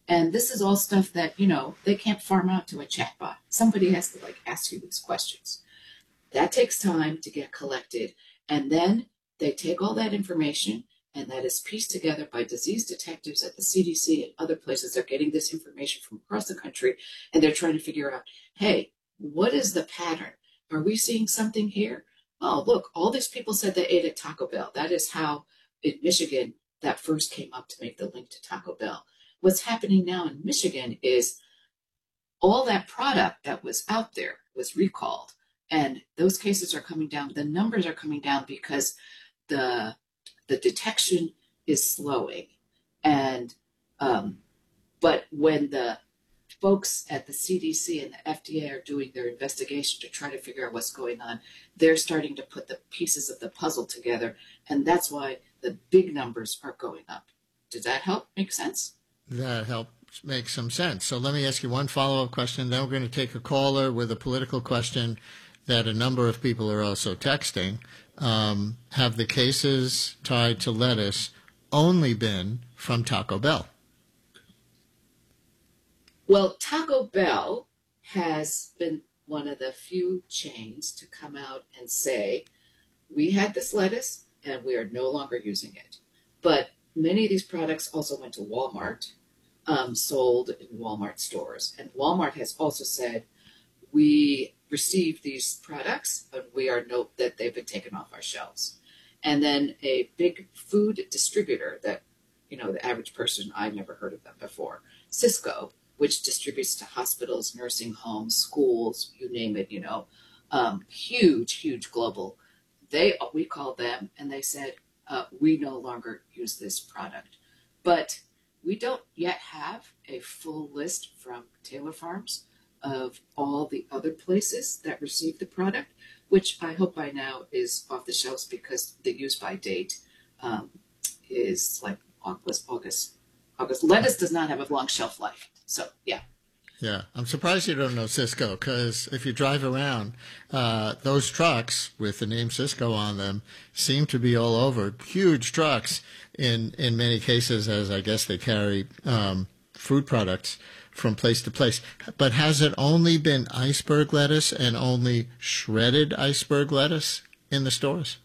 And this is all stuff that, they can't farm out to a chatbot. Somebody has to ask you these questions. That takes time to get collected. And then they take all that information, and that is pieced together by disease detectives at the CDC and other places. They're getting this information from across the country, and they're trying to figure out, hey, what is the pattern? Are we seeing something here? Oh, look, all these people said they ate at Taco Bell. That is how in Michigan that first came up to make the link to Taco Bell. What's happening now in Michigan is all that product that was out there was recalled, and those cases are coming down. The numbers are coming down because the detection is slowing. And but when the folks at the CDC and the FDA are doing their investigation to try to figure out what's going on, they're starting to put the pieces of the puzzle together, and that's why the big numbers are going up. Does that help make sense? That helps make some sense. So let me ask you one follow-up question. Then we're going to take a caller with a political question that a number of people are also texting. Have the cases tied to lettuce only been from Taco Bell? Well, Taco Bell has been one of the few chains to come out and say, we had this lettuce and we are no longer using it. But many of these products also went to Walmart, sold in Walmart stores. And Walmart has also said, we received these products, but we are that they've been taken off our shelves. And then a big food distributor that, the average person, I've never heard of them before, Sysco, which distributes to hospitals, nursing homes, schools, you name it, huge global. We called them and they said, we no longer use this product. But we don't yet have a full list from Taylor Farms of all the other places that receive the product, which I hope by now is off the shelves because the use by date is like August. Lettuce does not have a long shelf life. So, yeah. Yeah, I'm surprised you don't know Sysco, because if you drive around, those trucks with the name Sysco on them seem to be all over. Huge trucks in many cases, as I guess they carry food products from place to place. But has it only been iceberg lettuce and only shredded iceberg lettuce in the stores?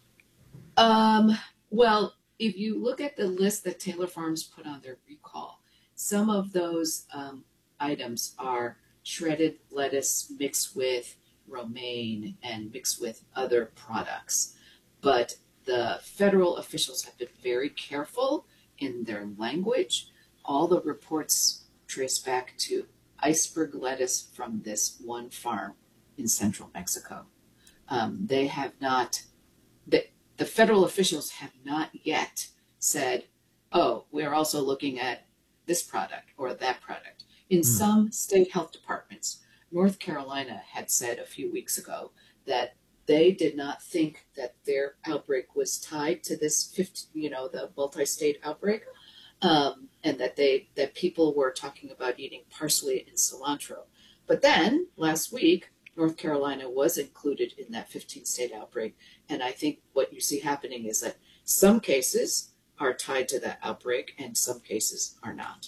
Well, if you look at the list that Taylor Farms put on their recall, some of those items are shredded lettuce mixed with romaine and mixed with other products. But the federal officials have been very careful in their language. All the reports trace back to iceberg lettuce from this one farm in central Mexico. They have not, the federal officials have not yet said, oh, we're also looking at this product or that product. In some state health departments, North Carolina had said a few weeks ago that they did not think that their outbreak was tied to this the multi-state outbreak, and that people were talking about eating parsley and cilantro. But then last week, North Carolina was included in that 15-state outbreak, and I think what you see happening is that some cases are tied to that outbreak and some cases are not.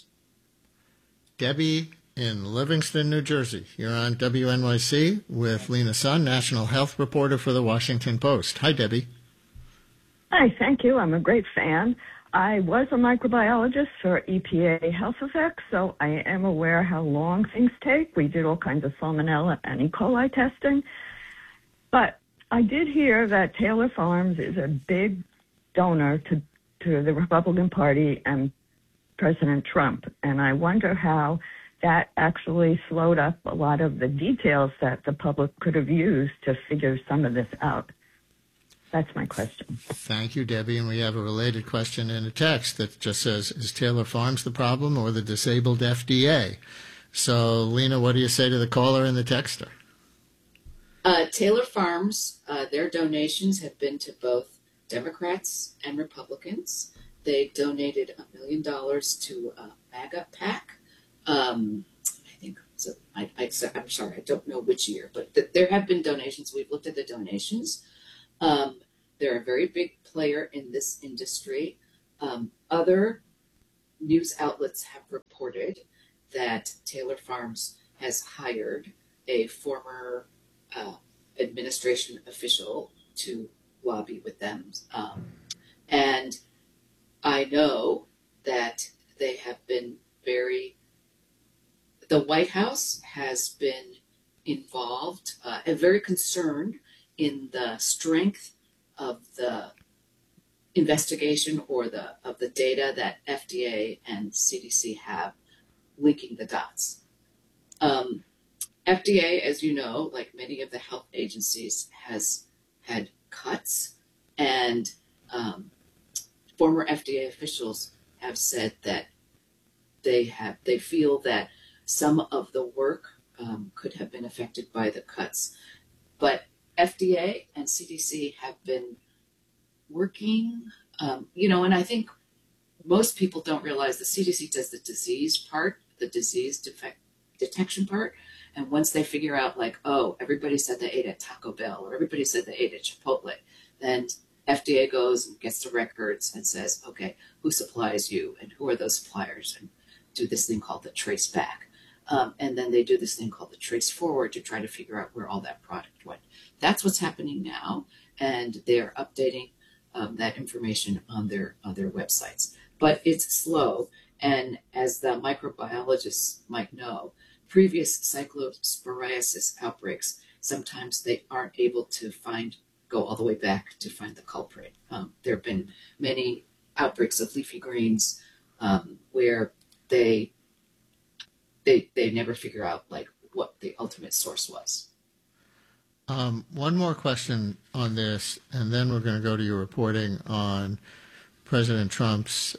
Debbie in Livingston, New Jersey. You're on WNYC with Lena Sun, national health reporter for the Washington Post. Hi, Debbie. Hi, thank you. I'm a great fan. I was a microbiologist for EPA Health Effects, so I am aware how long things take. We did all kinds of salmonella and E. coli testing. But I did hear that Taylor Farms is a big donor to the Republican Party and President Trump, and I wonder how that actually slowed up a lot of the details that the public could have used to figure some of this out. That's my question. Thank you, Debbie. And we have a related question in a text that just says, is Taylor Farms the problem or the disabled FDA? So, Lena, what do you say to the caller and the texter? Taylor Farms, their donations have been to both Democrats and Republicans. They donated $1 million to MAGA PAC. I think so. I'm sorry, I don't know which year, but there have been donations. We've looked at the donations. They're a very big player in this industry. Other news outlets have reported that Taylor Farms has hired a former administration official to lobby with them. And I know that they have been the White House has been involved and very concerned in the strength of the investigation or of the data that FDA and CDC have linking the dots. FDA, as you know, like many of the health agencies, has had cuts, and former FDA officials have said that they feel that some of the work could have been affected by the cuts. But FDA and CDC have been working, and I think most people don't realize the CDC does the disease part, the disease detection part. And once they figure out, like, oh, everybody said they ate at Taco Bell or everybody said they ate at Chipotle, then FDA goes and gets the records and says, okay, who supplies you and who are those suppliers, and do this thing called the trace back. And then they do this thing called the trace forward to try to figure out where all that product went. That's what's happening now, and they're updating that information on their websites. But it's slow, and as the microbiologists might know, previous cyclosporiasis outbreaks, sometimes they aren't able to go all the way back to find the culprit. There have been many outbreaks of leafy greens where they never figure out like what the ultimate source was. One more question on this, and then we're going to go to your reporting on President Trump's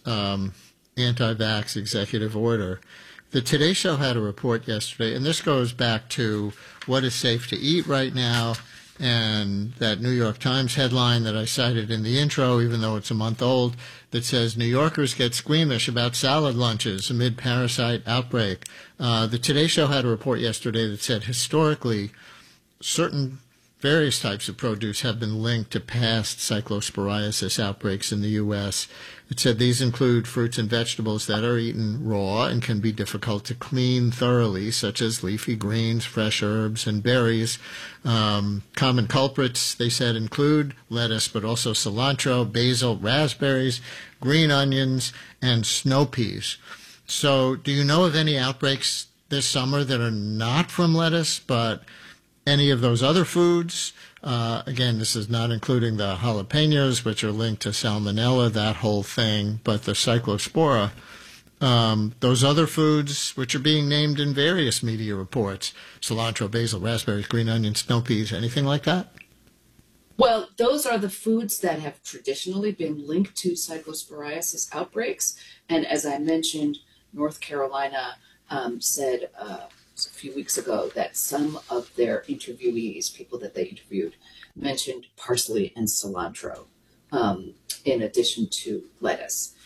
anti-vax executive order. The Today Show had a report yesterday, and this goes back to what is safe to eat right now, and that New York Times headline that I cited in the intro, even though it's a month old, that says New Yorkers get squeamish about salad lunches amid parasite outbreak. The Today Show had a report yesterday that said historically certain various types of produce have been linked to past cyclosporiasis outbreaks in the U.S. It said these include fruits and vegetables that are eaten raw and can be difficult to clean thoroughly, such as leafy greens, fresh herbs, and berries. Common culprits, they said, include lettuce, but also cilantro, basil, raspberries, green onions, and snow peas. So do you know of any outbreaks this summer that are not from lettuce, but any of those other foods? Again, this is not including the jalapenos, which are linked to salmonella, that whole thing, but the cyclospora, those other foods which are being named in various media reports, cilantro, basil, raspberries, green onions, snow peas, anything like that? Well, those are the foods that have traditionally been linked to cyclosporiasis outbreaks. And as I mentioned, North Carolina said a few weeks ago that some of their interviewees, people that they interviewed, mentioned parsley and cilantro in addition to lettuce.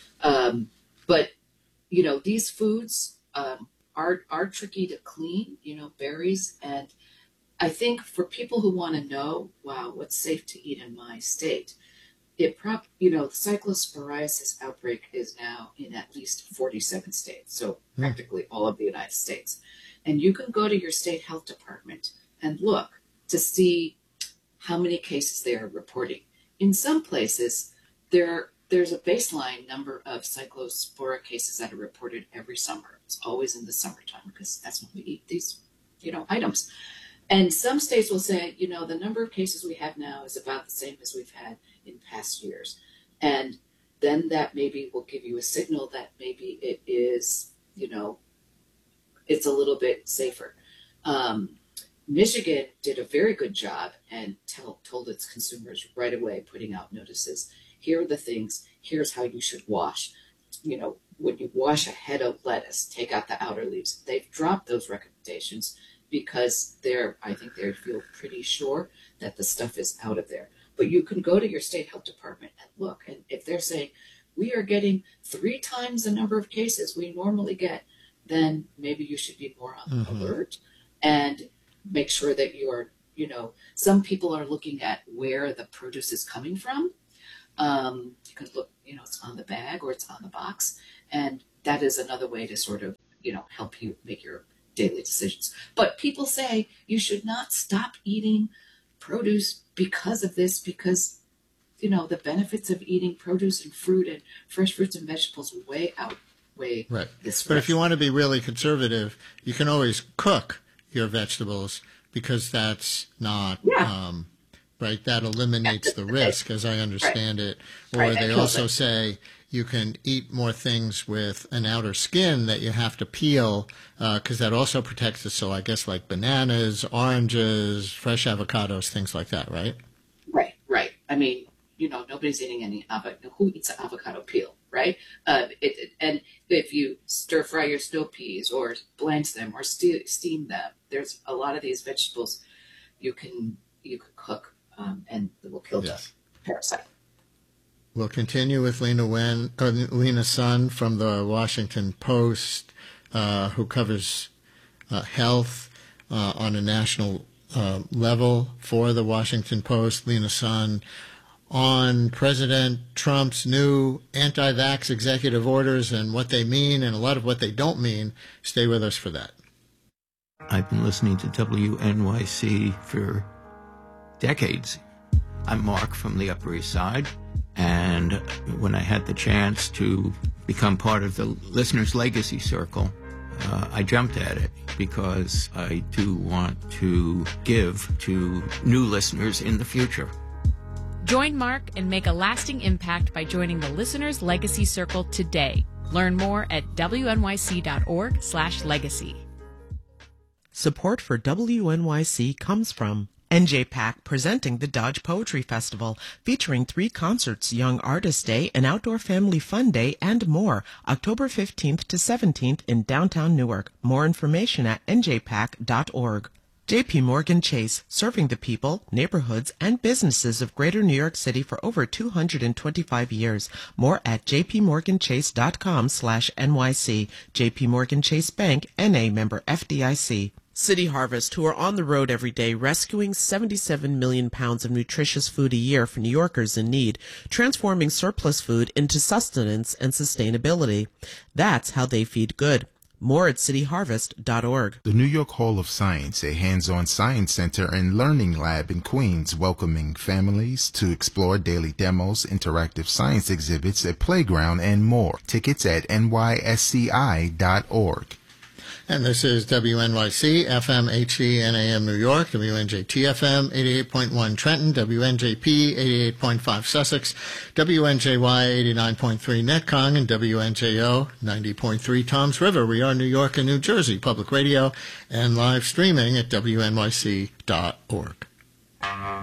But, these foods are tricky to clean, berries. And I think for people who want to know, wow, what's safe to eat in my state, the cyclosporiasis outbreak is now in at least 47 states, so practically all of the United States. And you can go to your state health department and look to see how many cases they are reporting. In some places, there's a baseline number of cyclospora cases that are reported every summer. It's always in the summertime because that's when we eat these, items. And some states will say, the number of cases we have now is about the same as we've had in past years. And then that maybe will give you a signal that maybe it is, it's a little bit safer. Michigan did a very good job and told its consumers right away, putting out notices. Here are the things. Here's how you should wash. When you wash a head of lettuce, take out the outer leaves. They've dropped those recommendations because I think they feel pretty sure that the stuff is out of there. But you can go to your state health department and look. And if they're saying, we are getting 3 times the number of cases we normally get, then maybe you should be more on alert and make sure that you are, some people are looking at where the produce is coming from. You can look, it's on the bag or it's on the box. And that is another way to sort of help you make your daily decisions. But people say you should not stop eating produce because of this, because the benefits of eating produce and fruit and fresh fruits and vegetables way outweigh this risk. But if you want to be really conservative, you can always cook your vegetables, because that's not right. That eliminates the risk, as I understand it. Or they also say you can eat more things with an outer skin that you have to peel, because that also protects it. So I guess like bananas, oranges, fresh avocados, things like that, right? Right. I mean, nobody's eating any avocado. Who eats an avocado peel, right? And if you stir fry your snow peas or blanch them or steam them, there's a lot of these vegetables you could cook, and it will kill the parasite. We'll continue with Lena Sun from the Washington Post, who covers health on a national level for the Washington Post. Lena Sun on President Trump's new anti-vax executive orders and what they mean and a lot of what they don't mean. Stay with us for that. I've been listening to WNYC for decades. I'm Mark from the Upper East Side. And when I had the chance to become part of the Listeners Legacy Circle, I jumped at it because I do want to give to new listeners in the future. Join Mark and make a lasting impact by joining the Listeners Legacy Circle today. Learn more at wnyc.org/legacy. Support for WNYC comes from NJPAC presenting the Dodge Poetry Festival, featuring 3 concerts, Young Artist Day, an Outdoor Family Fun Day, and more, October 15th to 17th in downtown Newark. More information at njpac.org. J.P. Morgan Chase, serving the people, neighborhoods, and businesses of Greater New York City for over 225 years. More at jpmorganchase.com/NYC. J.P. Morgan Chase Bank, N.A. member FDIC. City Harvest, who are on the road every day rescuing 77 million pounds of nutritious food a year for New Yorkers in need, transforming surplus food into sustenance and sustainability. That's how they feed good. More at cityharvest.org. The New York Hall of Science, a hands-on science center and learning lab in Queens, welcoming families to explore daily demos, interactive science exhibits, a playground, and more. Tickets at nysci.org. And this is WNYC, FM, HE, and AM New York, WNJT-FM, 88.1 Trenton, WNJP, 88.5 Sussex, WNJY, 89.3 Netcong, and WNJO, 90.3 Toms River. We are New York and New Jersey Public Radio, and live streaming at WNYC.org.